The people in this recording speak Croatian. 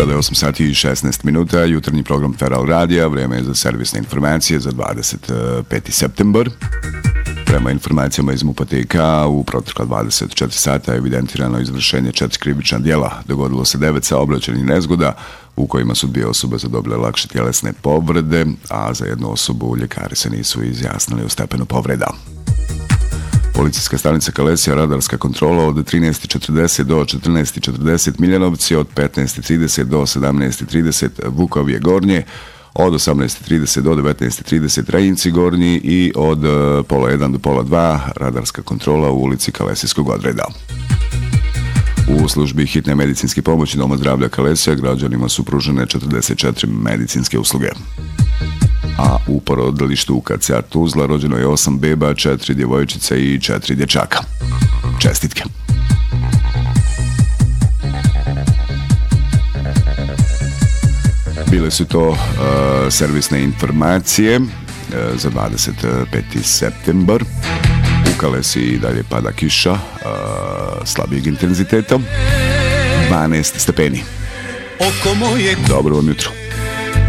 Sada je 8 sati i 16 minuta, jutarnji program Feral Radija, vrijeme je za servisne informacije za 25. septembar. Prema informacijama iz MUP-a u protekla 24 sata je evidentirano izvršenje 4 krivična djela. Dogodilo se 9 saobraćajnih nezgoda u kojima su 2 osobe zadobile lakše tjelesne povrede, a za jednu osobu ljekari se nisu izjasnili o stepenu povreda. Policijska stanica Kalesija, radarska kontrola od 13.40 do 14.40 Miljanovci, od 15.30 do 17.30 Vukovje Gornje, od 18.30 do 19.30 Rajinci Gornji i od pola 1 do pola 2 radarska kontrola u ulici Kalesijskog odreda. U službi hitne medicinske pomoći Doma zdravlja Kalesija građanima su pružene 44 medicinske usluge. A u porodilištu UKC Tuzla rođeno je 8 beba, 4 djevojčice i 4 dječaka. Čestitke! Bile su to servisne informacije za 25. septembar. U Kalesiji dalje pada kiša slabijeg intenziteta. 12 stepeni. Dobro vam jutro.